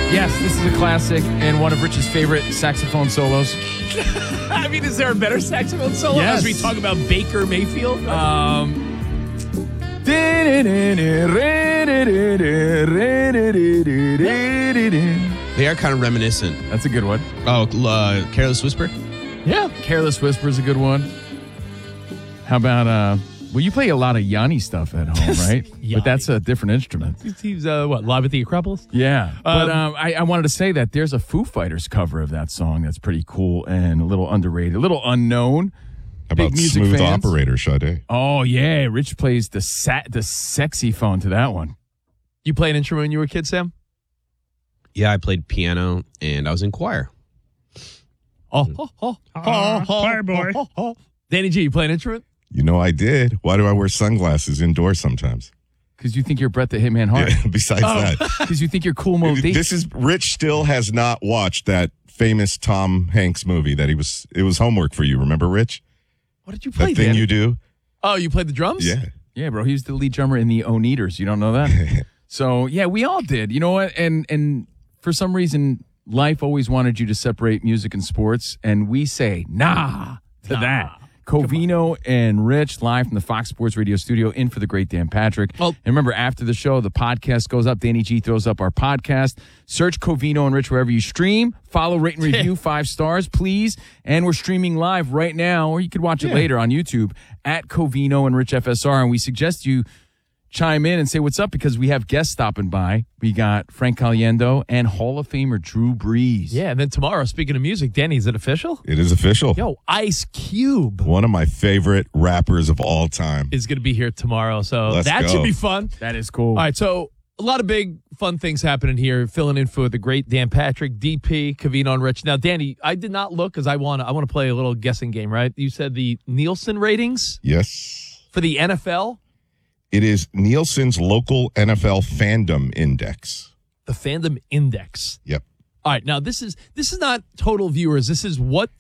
Yes, this is a classic and one of Rich's favorite saxophone solos. I mean, is there a better saxophone solo Yes. as we talk about Baker Mayfield? They are kind of reminiscent. That's a good one. Oh, Careless Whisper? Yeah, Careless Whisper is a good one. How about, well, you play a lot of Yanni stuff at home, right? But that's a different instrument. He's live at the Acropolis? Yeah. But I wanted to say that there's a Foo Fighters cover of that song that's pretty cool and a little underrated, a little unknown. How about Big music Smooth fans? Operator, Sade? Oh, yeah. Rich plays the sexy phone to that one. You play an instrument when you were a kid, Sam? Yeah, I played piano and I was in choir. Choir boy. Danny G, you play an instrument? You know I did. Why do I wear sunglasses indoors sometimes? Because you think you're Bret the Hitman Hart. Yeah, besides that. Because you think you're Cool Mo D. This is Rich still has not watched that famous Tom Hanks movie that it was homework for you. Remember, Rich? What did you play, That thing Danny? you do? Oh, you played the drums? Yeah. Yeah, bro. He was the lead drummer in the Oneaters. You don't know that? So, yeah, we all did. You know what? And for some reason, life always wanted you to separate music and sports. And we say, nah to that. Covino and Rich live from the Fox Sports Radio studio in for the great Dan Patrick. Well- And remember, after the show, the podcast goes up. Danny G throws up our podcast. Search Covino and Rich wherever you stream. Follow, rate, and review 5 stars, please. And we're streaming live right now, or you could watch it later on YouTube at Covino and Rich FSR. And we suggest you chime in and say what's up because we have guests stopping by. We got Frank Caliendo and Hall of Famer Drew Brees. Yeah, and then tomorrow, speaking of music, Danny, is it official? It is official. Yo, Ice Cube One of my favorite rappers of all time. is going to be here tomorrow, so Let's that go. should be fun. That is cool. All right, so a lot of big, fun things happening here. Filling in for the great Dan Patrick, DP, Covino, and Rich. Now, Danny, I did not look because I want to play a little guessing game, right? You said the Nielsen ratings Yes. for the NFL, It is Nielsen's local NFL fandom index. the Fandom Index. Yep. All right, now this is not total viewers. This is what